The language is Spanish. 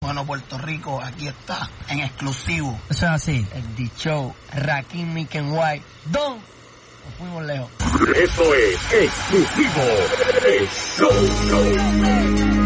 Bueno, Puerto Rico, aquí está, en exclusivo. Eso es así. El D-Show, Rakim, Micken White, Don. Nos fuimos lejos. Eso es exclusivo. El show.